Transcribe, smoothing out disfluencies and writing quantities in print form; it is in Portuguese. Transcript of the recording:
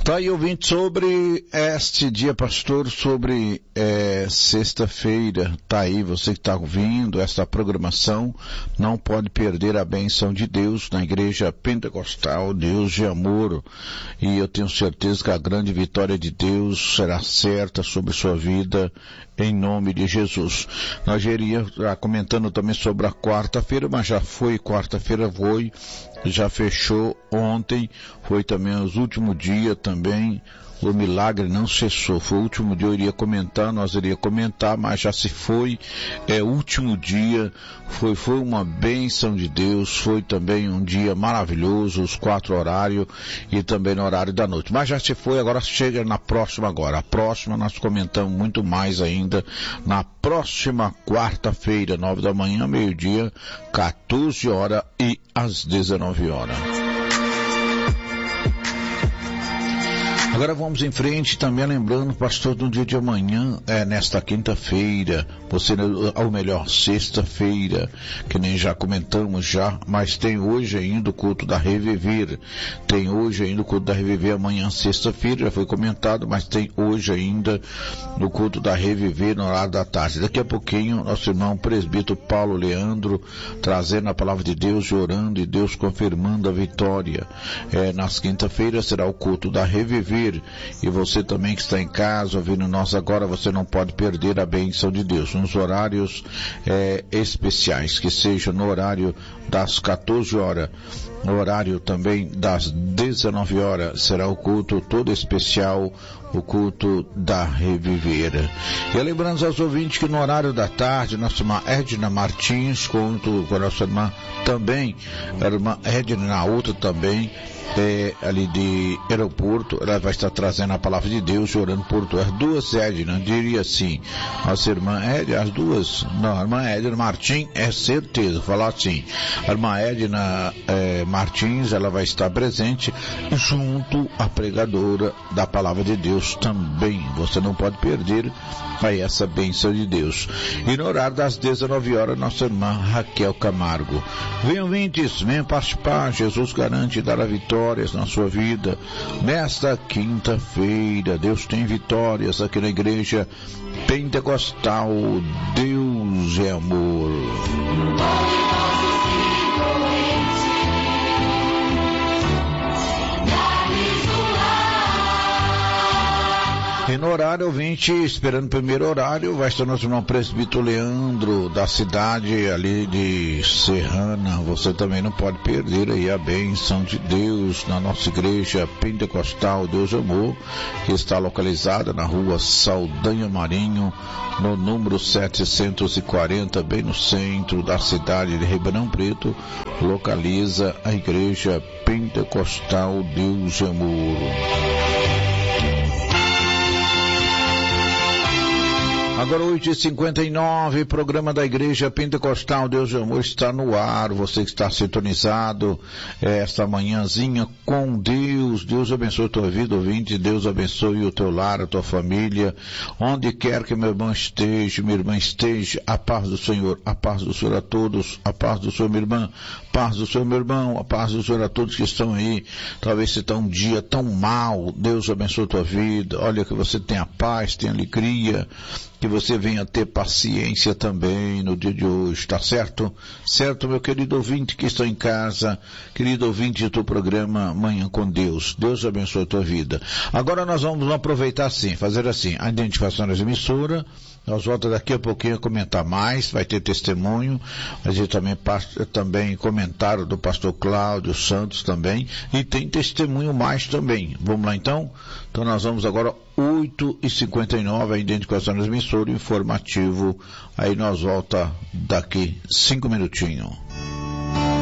Tá aí, ouvinte, sobre este dia, pastor, sobre sexta-feira. Tá aí, você que está ouvindo esta programação, não pode perder a bênção de Deus na Igreja Pentecostal, Deus de Amor. E eu tenho certeza que a grande vitória de Deus será certa sobre sua vida, em nome de Jesus. Nós iríamos comentando também sobre a quarta-feira, mas já foi, quarta-feira foi, já fechou ontem, foi também os últimos dias também, o milagre não cessou. Foi o último dia, eu iria comentar, nós iríamos comentar, mas já se foi, último dia, foi uma bênção de Deus, foi também um dia maravilhoso, os 4 horários e também no horário da noite. Mas já se foi, agora chega na próxima agora. A próxima nós comentamos muito mais ainda na próxima quarta-feira, 9 da manhã, meio-dia, 14 horas e às 19 horas. Agora vamos em frente, também lembrando, pastor, no dia de amanhã, nesta quinta-feira, ou melhor, sexta-feira, que nem já comentamos já, mas tem hoje ainda o culto da Reviver, tem hoje ainda o culto da Reviver, amanhã, sexta-feira, já foi comentado, mas tem hoje ainda o culto da Reviver no horário da tarde. Daqui a pouquinho, nosso irmão presbítero Paulo Leandro, trazendo a palavra de Deus e orando, e Deus confirmando a vitória. Nas quinta-feiras será o culto da Reviver. E você também que está em casa ouvindo nós agora, você não pode perder a bênção de Deus nos horários especiais, que seja no horário das 14 horas, no horário também das 19 horas, será o culto todo especial, o culto da Reviver. E lembrando aos ouvintes que no horário da tarde, nossa irmã Edna Martins, junto com a nossa irmã também, a irmã Edna na outra também, ali de aeroporto, ela vai estar trazendo a palavra de Deus e orando por as duas Edna, diria assim, nossa irmã Edna, as duas, não, a irmã Edna Martins, é certeza, falar assim, a irmã Edna Martins, ela vai estar presente junto à pregadora da palavra de Deus também, você não pode perder aí essa bênção de Deus. E no horário das 19 horas, nossa irmã Raquel Camargo. Venham ouvintes, venham participar, Jesus garante dar a vitórias na sua vida. Nesta quinta-feira, Deus tem vitórias aqui na Igreja Pentecostal, Deus é Amor. E no horário, ouvinte, esperando o primeiro horário, vai estar nosso irmão presbítero Leandro, da cidade ali de Serrana. Você também não pode perder aí a bênção de Deus na nossa Igreja Pentecostal Deus Amor, que está localizada na rua Saldanha Marinho, no número 740, bem no centro da cidade de Ribeirão Preto, localiza a Igreja Pentecostal Deus Amor. Agora 8h59, programa da Igreja Pentecostal Deus de Amor está no ar. Você que está sintonizado esta manhãzinha com Deus. Deus abençoe a tua vida, ouvinte. Deus abençoe o teu lar, a tua família. Onde quer que meu irmão esteja, minha irmã esteja, a paz do Senhor a todos, a paz do Senhor, minha irmã, a paz do Senhor, meu irmão, a paz do Senhor a todos que estão aí. Talvez você está um dia tão mal, Deus abençoe a tua vida. Olha que você tenha paz, tenha alegria, que você venha ter paciência também no dia de hoje, tá certo? Certo, meu querido ouvinte que está em casa, querido ouvinte do teu programa Manhã com Deus. Deus abençoe a tua vida. Agora nós vamos aproveitar assim, fazer assim, a identificação das emissoras. Nós voltamos daqui a pouquinho a comentar mais, vai ter testemunho, vai ter também comentário do pastor Cláudio Santos também, e tem testemunho mais também. Vamos lá então? Então nós vamos agora 8h59, a identificação das emissoras, informativo, aí nós volta daqui 5 minutinhos.